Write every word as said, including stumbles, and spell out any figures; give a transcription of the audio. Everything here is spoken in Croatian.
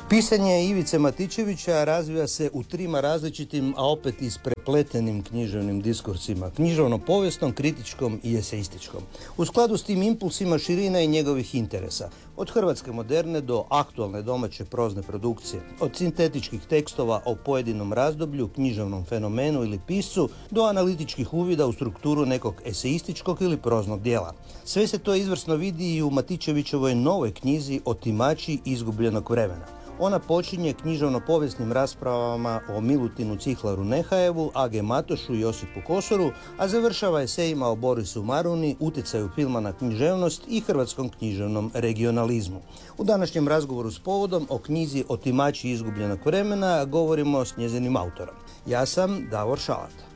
Pisanje Ivice Matičevića razvija se u trima različitim, a opet isprepletenim književnim diskursima, književno-povijesnom, kritičkom i eseističkom. U skladu s tim impulsima širina i njegovih interesa, od hrvatske moderne do aktualne domaće prozne produkcije, od sintetičkih tekstova o pojedinom razdoblju, književnom fenomenu ili piscu, do analitičkih uvida u strukturu nekog eseističkog ili proznog dijela. Sve se to izvrsno vidi i u Matičevićevoj novoj knjizi Otimači izgubljenog vremena. Ona počinje književno-povijesnim raspravama o Milutinu Cihlaru Nehajevu, A G Matošu i Josipu Kosoru, a završava esejima o Borisu Maruni, utjecaju filma na književnost i hrvatskom književnom regionalizmu. U današnjem razgovoru s povodom o knjizi Otimači izgubljenog vremena govorimo s njezinim autorom. Ja sam Davor Šalat.